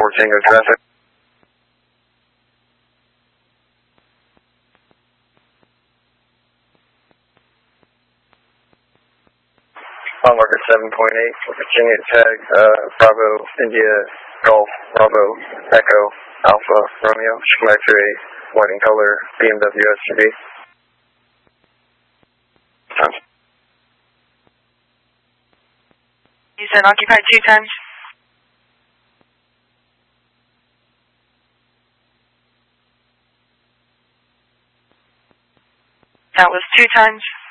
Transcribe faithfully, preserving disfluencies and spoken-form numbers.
four Tango traffic. On marker seven point eight, we'll continue to tag uh, Bravo, India, Golf, Bravo, Echo, Alpha, Romeo. Should come back to a white and color B M W S U V. Times. You said occupied two times? That was two times.